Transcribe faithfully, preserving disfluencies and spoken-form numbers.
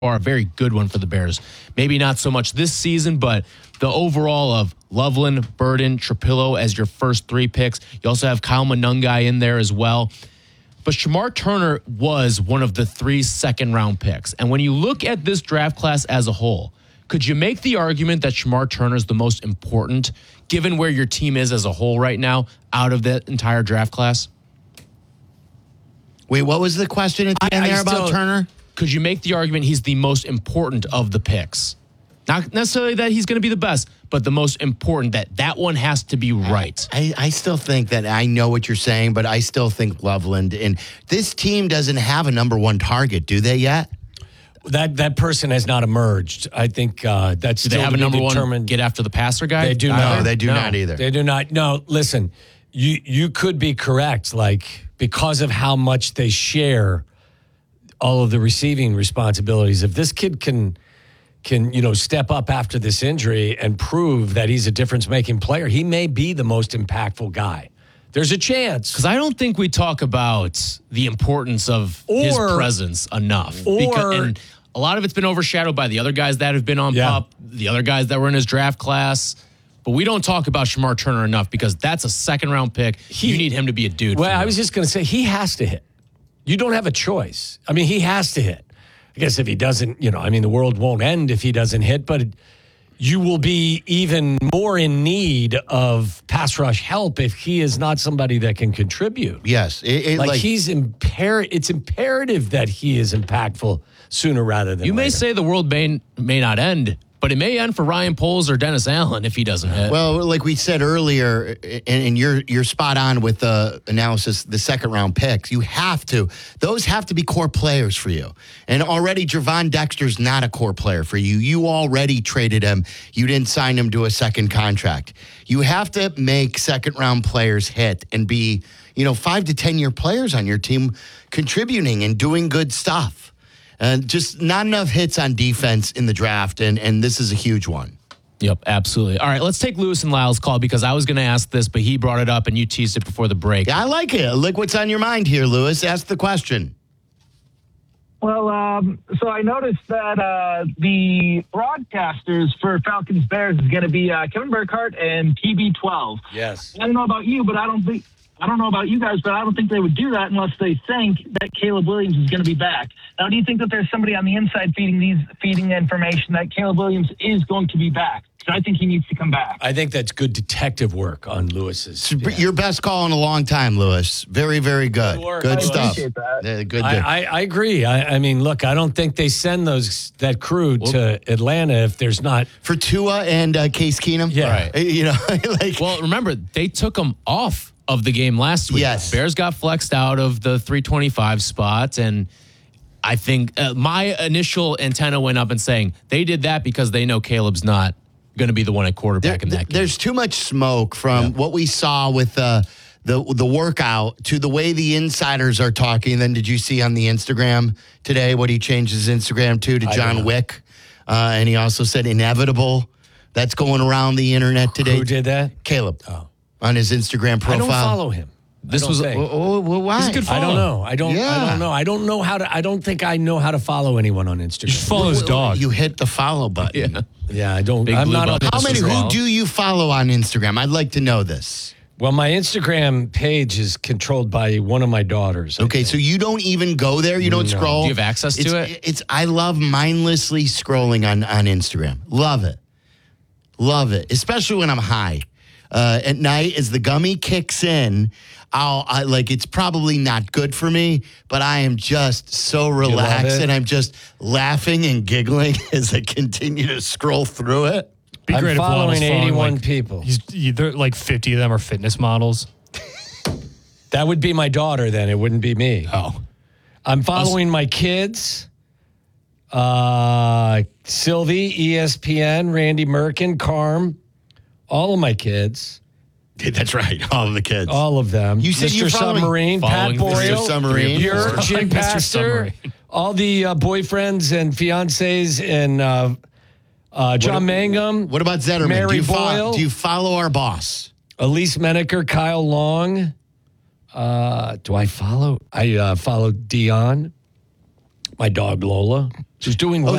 far, a very good one for the Bears. Maybe not so much this season, but the overall of Loveland, Burden, Trapillo as your first three picks. You also have Kyle Monungai in there as well. But Shamar Turner was one of the three second-round picks. And when you look at this draft class as a whole, could you make the argument that Shamar Turner is the most important, given where your team is as a whole right now, out of that entire draft class? Wait, what was the question at the end I, there I about still, Turner? Could you make the argument he's the most important of the picks? Not necessarily that he's going to be the best, but the most important, that that one has to be right. I, I still think that I know what you're saying, but I still think Loveland. And this team doesn't have a number one target, do they yet? That that person has not emerged. I think uh, that's do they still have a number determined. one get after the passer guy? They do no, not. they do no, not either. They do not. No, listen, you you could be correct. Like, because of how much they share all of the receiving responsibilities. If this kid can can you know step up after this injury and prove that he's a difference making player, he may be the most impactful guy. There's a chance. Because I don't think we talk about the importance of or, his presence enough. Or, because, and a lot of it's been overshadowed by the other guys that have been on yeah. PUP, the other guys that were in his draft class. But we don't talk about Shamar Turner enough because that's a second-round pick. He, you need him to be a dude. Well, I was just going to say, he has to hit. You don't have a choice. I mean, he has to hit. I guess if he doesn't, you know, I mean, the world won't end if he doesn't hit, but you will be even more in need of pass rush help if he is not somebody that can contribute. Yes. It, it, like, like he's imper- it's imperative that he is impactful sooner rather than You may later. say the world may, may not end, but it may end for Ryan Poles or Dennis Allen if he doesn't hit. Well, like we said earlier, and, and you're you're spot on with the analysis, the second round picks. You have to; those have to be core players for you. And already, Javon Dexter's not a core player for you. You already traded him. You didn't sign him to a second contract. You have to make second round players hit and be, you know, five to ten year players on your team, contributing and doing good stuff. And just not enough hits on defense in the draft, and, and this is a huge one. Yep, absolutely. All right, let's take Lewis and Lyle's call because I was going to ask this, but he brought it up and you teased it before the break. Yeah, I like it. Look what's on your mind here, Lewis. Ask the question. Well, um, so I noticed that uh, the broadcasters for Falcons Bears is going to be uh, Kevin Burkhardt and T B twelve. Yes. I don't know about you, but I don't think I don't know about you guys, but I don't think they would do that unless they think that Caleb Williams is going to be back. Now, do you think that there's somebody on the inside feeding these feeding the information that Caleb Williams is going to be back? So I think he needs to come back. I think that's good detective work on Lewis's. Yeah. Your best call in a long time, Lewis. Very, very good. Good work. Good I stuff. appreciate that. Yeah, good. I, I, I agree. I, I mean, look, I don't think they send those that crew to Atlanta if there's not. For Tua and uh, Case Keenum? Yeah. Right. You know, like. Well, remember, they took him off of the game last week. Yes. Bears got flexed out of the three twenty-five spot, and I think uh, my initial antenna went up and saying they did that because they know Caleb's not going to be the one at quarterback There, in that game. there's too much smoke from Yeah. what we saw with uh, the the workout to the way the insiders are talking. Then did you see on the Instagram today what he changed his Instagram to to I John don't know. Wick? Uh, and he also said inevitable. That's going around the internet today. Who did that? Caleb. Oh. On his Instagram profile. I don't follow him. This I don't was a- think. Oh, oh, well, why? He's a good I don't know. I don't. Yeah. I don't know. I don't know how to. I don't think I know how to follow anyone on You Instagram. should follow his dog. You hit the follow button. Yeah. Yeah, I don't. Big I'm blue not on. button. How many? Who Instagram. do you follow on Instagram? I'd like to know this. Well, my Instagram page is controlled by one of my daughters. I Okay, think. so you don't even go there. You don't No. scroll. Do you have access to it's, it? It's. I love mindlessly scrolling on on Instagram. Love it. Love it, especially when I'm high. Uh, at night, as the gummy kicks in, I'll I, like it's probably not good for me, but I am just so love relaxed it? and I'm just laughing and giggling as I continue to scroll through it. Be I'm great if one was following following, eighty-one like, people. He's either like fifty of them are fitness models. That would be my daughter. Then it wouldn't be me. Oh. I'm following my kids. Uh, Sylvie, E S P N, Randy Merkin, Carm, all of my kids, That's right, all of the kids. all of them. You said Mister you're following- Submarine, Pat following Mister Boyle, Submarine. your Mister Jim Pastor, Submarine. all the uh, boyfriends and fiancés, and uh, uh, John Mangum, What about Zetterman? Mary do, you fo- Boyle. do you follow our boss? Elise Menaker, Kyle Long. Uh, do I follow? I uh, follow Dion, my dog Lola. She's doing well.